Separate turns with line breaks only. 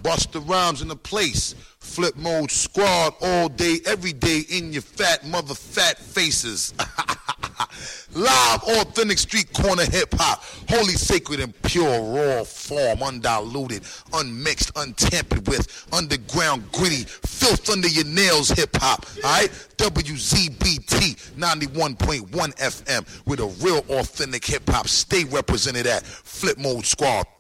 Busta Rhymes in the place. Flip Mode Squad all day, every day in your fat faces. Live, authentic street corner hip-hop. Holy, sacred, and pure, raw form. Undiluted, unmixed, untampered with. Underground, gritty, filth under your nails hip-hop. Alright? WZBT 91.1 FM with a real authentic hip-hop. Stay represented at Flip Mode Squad.